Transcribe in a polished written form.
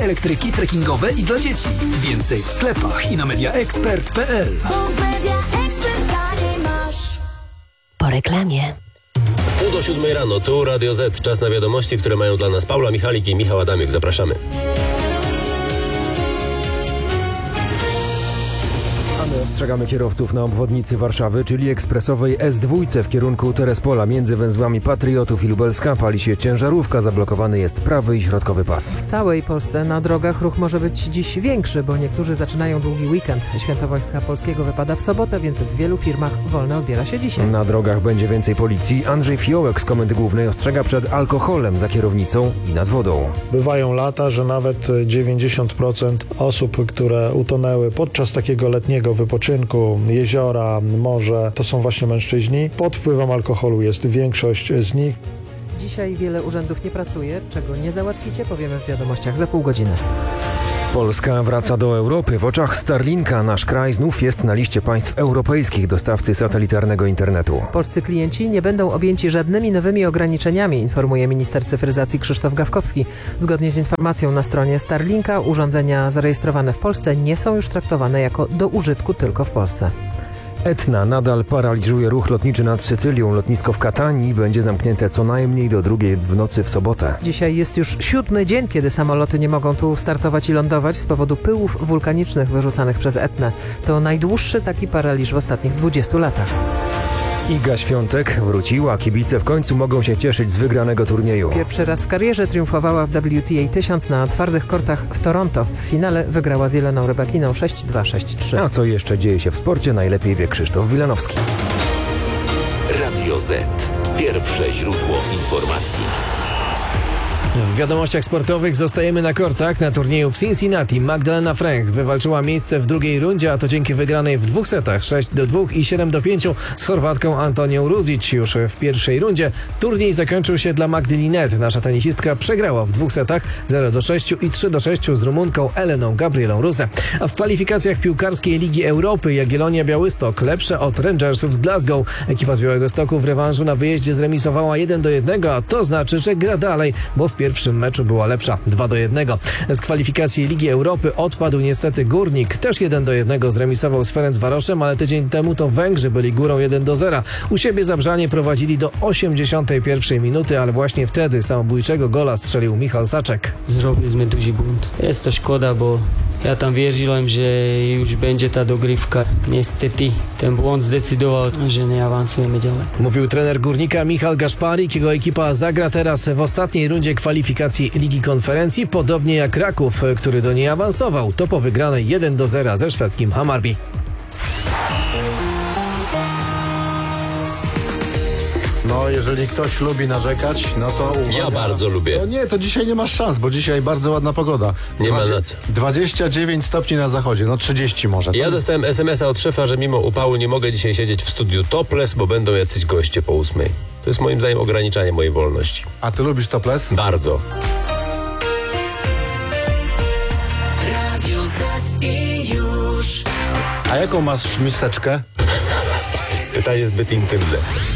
elektryki trekkingowe i dla dzieci. Więcej w sklepach i na mediaexpert.pl. Po reklamie. 6:30 rano, tu Radio Z. Czas na wiadomości, które mają dla nas Paula Michalik i Michał Adamiuk. Zapraszamy. My ostrzegamy kierowców na obwodnicy Warszawy, czyli ekspresowej S2 w kierunku Terespola. Między węzłami Patriotów i Lubelska pali się ciężarówka, zablokowany jest prawy i środkowy pas. W całej Polsce na drogach ruch może być dziś większy, bo niektórzy zaczynają długi weekend. Święto Wojska Polskiego wypada w sobotę, więc w wielu firmach wolne odbiera się dzisiaj. Na drogach będzie więcej policji. Andrzej Fiołek z Komendy Głównej ostrzega przed alkoholem za kierownicą i nad wodą. Bywają lata, że nawet 90% osób, które utonęły podczas takiego letniego wypoczynku, jeziora, morze, to są właśnie mężczyźni. Pod wpływem alkoholu jest większość z nich. Dzisiaj wiele urzędów nie pracuje. Czego nie załatwicie, powiemy w wiadomościach za pół godziny. Polska wraca do Europy. W oczach Starlinka nasz kraj znów jest na liście państw europejskich dostawcy satelitarnego internetu. Polscy klienci nie będą objęci żadnymi nowymi ograniczeniami, informuje minister cyfryzacji Krzysztof Gawkowski. Zgodnie z informacją na stronie Starlinka urządzenia zarejestrowane w Polsce nie są już traktowane jako do użytku tylko w Polsce. Etna nadal paraliżuje ruch lotniczy nad Sycylią. Lotnisko w Katanii będzie zamknięte co najmniej do 2:00 w nocy w sobotę. Dzisiaj jest już 7. dzień, kiedy samoloty nie mogą tu startować i lądować z powodu pyłów wulkanicznych wyrzucanych przez Etnę. To najdłuższy taki paraliż w ostatnich 20 latach. Iga Świątek wróciła. Kibice w końcu mogą się cieszyć z wygranego turnieju. Pierwszy raz w karierze triumfowała w WTA 1000 na twardych kortach w Toronto. W finale wygrała z Jeleną Rybakiną 6-2, 6-3. A co jeszcze dzieje się w sporcie, najlepiej wie Krzysztof Wilanowski. Radio Z. Pierwsze źródło informacji. W wiadomościach sportowych zostajemy na kortach. Na turnieju w Cincinnati Magdalena Fręch wywalczyła miejsce w drugiej rundzie, a to dzięki wygranej w 2 setach 6-2 i 7-5 z Chorwatką Antonią Ruzic. Już w pierwszej rundzie turniej zakończył się dla Magdy Linet. Nasza tenisistka przegrała w 2 setach 0-6 i 3-6 z Rumunką Eleną Gabrielą Ruse. A w kwalifikacjach piłkarskiej Ligi Europy Jagiellonia Białystok lepsza od Rangersów z Glasgow. Ekipa z Białegostoku w rewanżu na wyjeździe zremisowała 1-1, a to znaczy, że gra dalej, bo w pierwszym meczu była lepsza 2-1. Z kwalifikacji Ligi Europy odpadł niestety Górnik. Też 1-1 zremisował z Ferencvaroszem, ale tydzień temu to Węgrzy byli górą 1-0. U siebie Zabrzanie prowadzili do 81 minuty, ale właśnie wtedy samobójczego gola strzelił Michał Saczek. Zrobiliśmy duży bunt. Jest to szkoda, bo ja tam wierzyłem, że już będzie ta dogrywka. Niestety ten błąd zdecydował, że nie awansujemy dalej. Mówił trener Górnika Michał Gaszparik. Jego ekipa zagra teraz w ostatniej rundzie kwalifikacji Ligi Konferencji, podobnie jak Raków, który do niej awansował. To po wygranej 1-0 ze szwedzkim Hammarby. No, jeżeli ktoś lubi narzekać, no to uwaga. Ja bardzo lubię. To nie, to dzisiaj nie masz szans, bo dzisiaj bardzo ładna pogoda. Nie ma na co. 29 stopni na zachodzie, no 30 może. Ja dostałem SMS-a od szefa, że mimo upału nie mogę dzisiaj siedzieć w studiu topless, bo będą jacyś goście po 8:00. To jest moim zdaniem ograniczanie mojej wolności. A ty lubisz topless? Bardzo. Radio Z i już. A jaką masz miseczkę? Pytanie zbyt intymne.